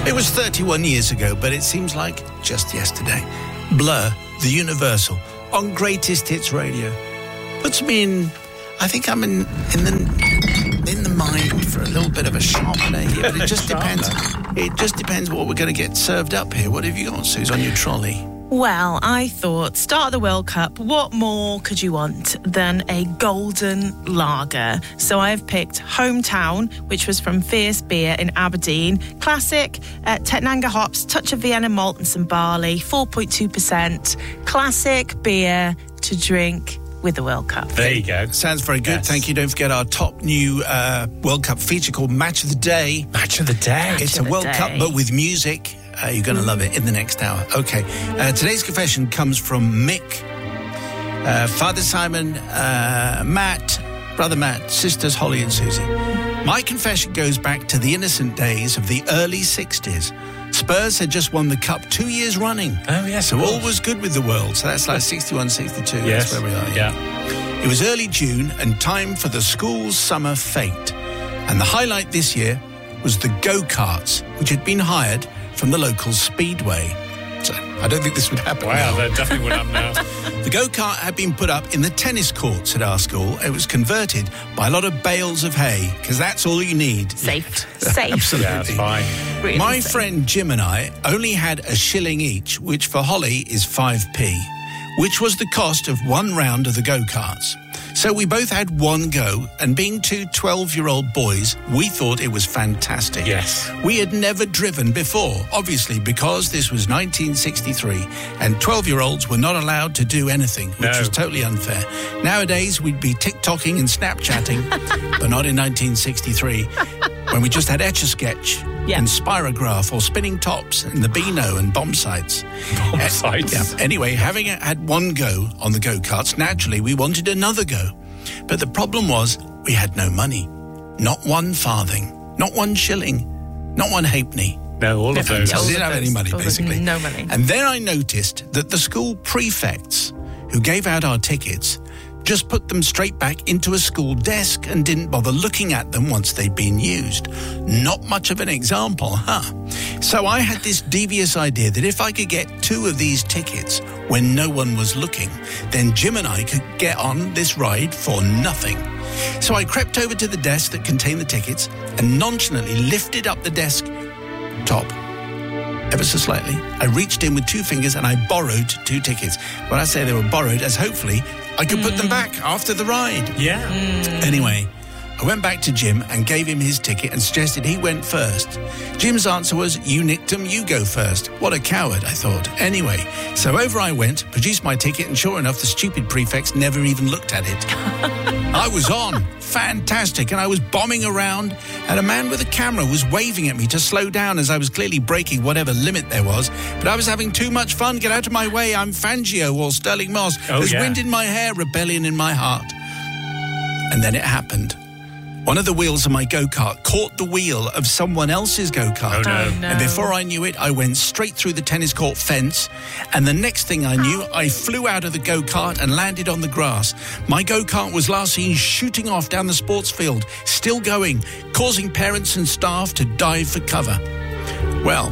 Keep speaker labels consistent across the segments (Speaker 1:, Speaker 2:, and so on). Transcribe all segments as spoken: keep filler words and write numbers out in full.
Speaker 1: It was thirty-one years ago, but it seems like just yesterday. Blur, The Universal, on Greatest Hits Radio. Puts me in, I think I'm in, in the in the mind for a little bit of a sharpener here, but it just depends. It just depends what we're going to get served up here. What have you got, Suze, on your trolley?
Speaker 2: Well, I thought, start of the World Cup, what more could you want than a golden lager? So I've picked Hometown, which was from Fierce Beer in Aberdeen. Classic, uh, Tetnanga hops, touch of Vienna malt and some barley, four point two percent. Classic beer to drink with the World Cup.
Speaker 3: There you go.
Speaker 1: Sounds very good.
Speaker 3: Yes.
Speaker 1: Thank you. Don't forget our top new uh, World Cup feature called Match of the Day.
Speaker 3: Match of the day.
Speaker 2: Match
Speaker 1: It's
Speaker 2: of
Speaker 1: a
Speaker 2: the
Speaker 1: World
Speaker 2: day.
Speaker 1: Cup, but with music. Uh, you're going to love it in the next hour. Okay. Uh, today's confession comes from Mick. Uh, Father Simon, uh, Matt, Brother Matt, sisters Holly and Susie. My confession goes back to the innocent days of the early sixties. Spurs had just won the Cup two years running.
Speaker 3: Oh, yes.
Speaker 1: So
Speaker 3: of
Speaker 1: all
Speaker 3: course.
Speaker 1: was good with the world. So that's like sixty-one, sixty-two.
Speaker 3: Yes.
Speaker 1: That's where we are.
Speaker 3: Yeah.
Speaker 1: It was early June and time for the school's summer fete. And the highlight this year was the go-karts, which had been hired from the local speedway. So I don't think this would happen
Speaker 3: Wow,
Speaker 1: now.
Speaker 3: that definitely would happen now.
Speaker 1: The go-kart had been put up in the tennis courts at our school. It was converted by a lot of bales of hay, because that's all you need.
Speaker 2: Safe. Safe.
Speaker 1: Absolutely.
Speaker 3: Yeah, it's fine.
Speaker 2: Really
Speaker 1: My
Speaker 2: safe.
Speaker 1: friend Jim and I only had a shilling each, which for Holly is five p, which was the cost of one round of the go-karts. So we both had one go, and being two twelve-year-old boys, we thought it was fantastic.
Speaker 3: Yes.
Speaker 1: We had never driven before, obviously, because this was nineteen sixty-three, and twelve-year-olds were not allowed to do anything, which
Speaker 3: No.
Speaker 1: was totally unfair. Nowadays, we'd be TikToking and Snapchatting, but not in nineteen sixty-three, when we just had Etch-a-Sketch
Speaker 2: Yeah.
Speaker 1: and Spirograph or Spinning Tops and the Beano and bomb sites.
Speaker 3: Bomb
Speaker 1: Uh,
Speaker 3: sites.
Speaker 1: yeah. Anyway, having had one go on the go-karts, naturally, we wanted another go. But the problem was we had no money. Not one farthing, not one shilling, not one halfpenny.
Speaker 3: No, all of those.
Speaker 1: I
Speaker 2: All of
Speaker 1: didn't have
Speaker 2: those.
Speaker 1: any money,
Speaker 2: All of
Speaker 1: basically.
Speaker 2: no money.
Speaker 1: And then I noticed that the school prefects who gave out our tickets just put them straight back into a school desk and didn't bother looking at them once they'd been used. Not much of an example, huh? So I had this devious idea that if I could get two of these tickets when no one was looking, then Jim and I could get on this ride for nothing. So I crept over to the desk that contained the tickets and nonchalantly lifted up the desk top ever so slightly. I reached in with two fingers and I borrowed two tickets. When I say they were borrowed, as hopefully I could put them back after the ride.
Speaker 3: Yeah.
Speaker 1: Anyway, I went back to Jim and gave him his ticket and suggested he went first. Jim's answer was, "You nicked him, you go first." What a coward, I thought. Anyway, so over I went, produced my ticket, and sure enough, the stupid prefects never even looked at it. I was on. Fantastic. And I was bombing around, and a man with a camera was waving at me to slow down as I was clearly breaking whatever limit there was. But I was having too much fun. Get out of my way. I'm Fangio or Sterling Moss.
Speaker 3: Oh,
Speaker 1: There's
Speaker 3: yeah.
Speaker 1: wind in my hair, rebellion in my heart. And then it happened. One of the wheels of my go-kart caught the wheel of someone else's go-kart.
Speaker 3: Oh, no.
Speaker 2: Oh, no.
Speaker 1: And before I knew it, I went straight through the tennis court fence. And the next thing I knew, I flew out of the go-kart and landed on the grass. My go-kart was last seen shooting off down the sports field, still going, causing parents and staff to dive for cover. Well,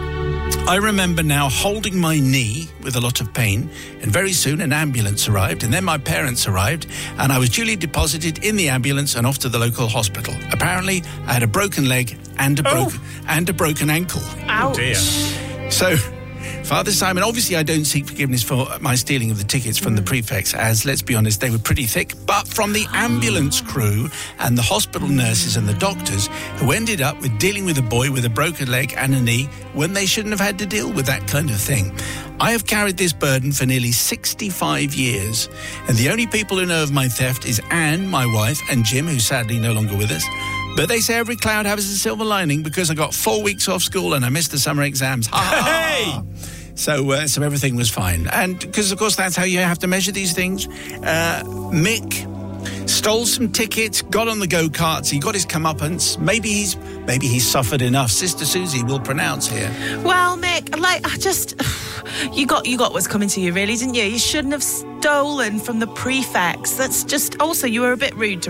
Speaker 1: I remember now holding my knee with a lot of pain, and very soon an ambulance arrived, and then my parents arrived, and I was duly deposited in the ambulance and off to the local hospital. Apparently, I had a broken leg and a,
Speaker 3: Oh.
Speaker 1: broken and a broken ankle.
Speaker 2: Ouch.
Speaker 3: Dear.
Speaker 1: So, Father Simon, obviously I don't seek forgiveness for my stealing of the tickets from the prefects, as, let's be honest, they were pretty thick, but from the ambulance crew and the hospital nurses and the doctors who ended up with dealing with a boy with a broken leg and a knee when they shouldn't have had to deal with that kind of thing. I have carried this burden for nearly sixty-five years, and the only people who know of my theft is Anne, my wife, and Jim, who's sadly no longer with us. But they say every cloud has a silver lining because I got four weeks off school and I missed the summer exams. Ha ha ha!
Speaker 3: Hey!
Speaker 1: So, uh, so everything was fine. And because, of course, that's how you have to measure these things. Uh, Mick stole some tickets, got on the go-karts, he got his comeuppance. Maybe he's maybe he's suffered enough. Sister Susie will pronounce here.
Speaker 2: Well, Mick, like, I just... You got you got what's coming to you, really, didn't you? You shouldn't have stolen from the prefects. That's just... Also, you were a bit rude to a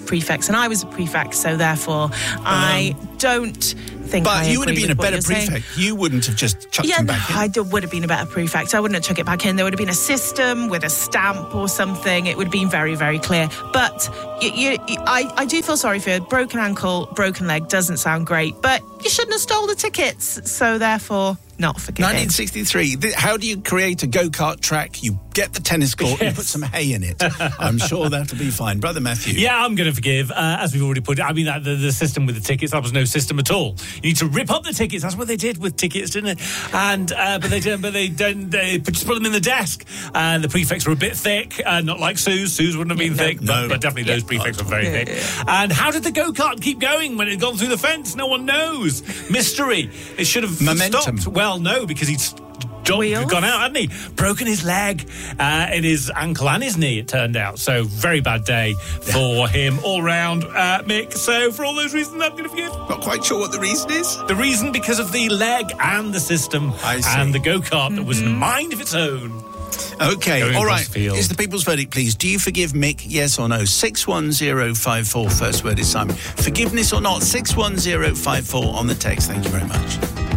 Speaker 2: prefects, and I was a prefect, so therefore I don't think
Speaker 1: But
Speaker 2: I
Speaker 1: you would have
Speaker 2: agree
Speaker 1: been a
Speaker 2: with what
Speaker 1: better
Speaker 2: you're saying.
Speaker 1: prefect. You wouldn't have just chucked
Speaker 2: Yeah,
Speaker 1: him
Speaker 2: no,
Speaker 1: back in.
Speaker 2: I do, would have been a better prefect. I wouldn't have chucked it back in. There would have been a system with a stamp or something. It would have been very, very clear. But you, you, I, I do feel sorry for you. Broken ankle, broken leg doesn't sound great, but you shouldn't have stole the tickets. So therefore, not forgiven.
Speaker 1: nineteen sixty-three. Th- How do you create a go-kart track? You get the tennis court and
Speaker 3: Yes.
Speaker 1: put some hay in it. I'm sure that'll be fine. Brother Matthew.
Speaker 3: Yeah, I'm going to forgive, uh, as we've already put it. I mean, that, the, the system with the tickets, that was no system at all. You need to rip up the tickets. That's what they did with tickets, didn't it? And uh, but they did, but they don't. They just put them in the desk. And the prefects were a bit thick, uh, not like Sue's. Sue's wouldn't have been
Speaker 2: no,
Speaker 3: thick,
Speaker 1: no.
Speaker 3: but, but definitely those prefects were very
Speaker 2: Yeah,
Speaker 3: thick.
Speaker 2: yeah.
Speaker 3: And how did the go kart keep going when it had gone through the fence? No one knows. Mystery. It should have
Speaker 1: Momentum.
Speaker 3: stopped. Well, no, because he'd John
Speaker 2: Wheels?
Speaker 3: had gone out, hadn't he? Broken his leg, uh, in his ankle and his knee, it turned out. So, very bad day for him all round, uh, Mick. So, for all those reasons, I'm going to forgive.
Speaker 1: Not quite sure what the reason is.
Speaker 3: The reason, because of the leg and the system
Speaker 1: I see.
Speaker 3: and the go-kart that was in a mind of its own.
Speaker 1: Okay,
Speaker 3: Going
Speaker 1: all
Speaker 3: across
Speaker 1: right.
Speaker 3: the field.
Speaker 1: Is the people's verdict, please? Do you forgive Mick, yes or no? six one zero five four, first word is Simon. Forgiveness or not? six one zero five four on the text. Thank you very much.